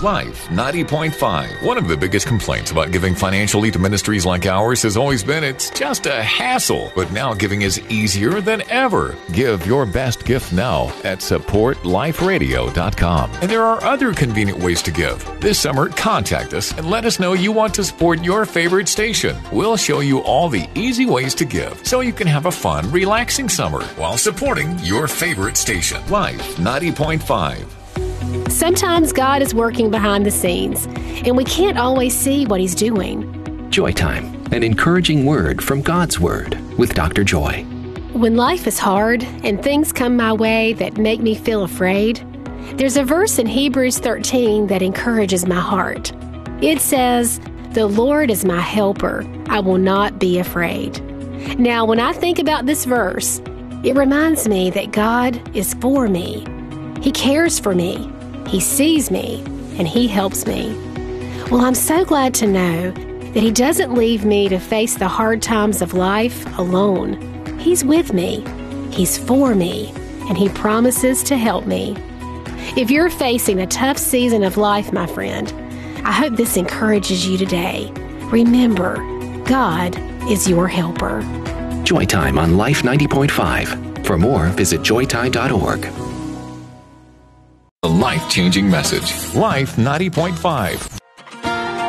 Life 90.5. One of the biggest complaints about giving financially to ministries like ours has always been it's just a hassle. But now giving is easier than ever. Give your best gift now at supportliferadio.com. And there are other convenient ways to give. This summer, contact us and let us know you want to support your favorite station. We'll show you all the easy ways to give so you can have a fun, relaxing summer while supporting your favorite station. Life 90.5. Sometimes God is working behind the scenes, and we can't always see what He's doing. Joy Time, an encouraging word from God's Word with Dr. Joy. When life is hard and things come my way that make me feel afraid, there's a verse in Hebrews 13 that encourages my heart. It says, "The Lord is my helper. I will not be afraid." Now, when I think about this verse, it reminds me that God is for me. He cares for me. He sees me, and He helps me. Well, I'm so glad to know that He doesn't leave me to face the hard times of life alone. He's with me, He's for me, and He promises to help me. If you're facing a tough season of life, my friend, I hope this encourages you today. Remember, God is your helper. Joy Time on Life 90.5. For more, visit joytime.org. A life-changing message. Life 90.5.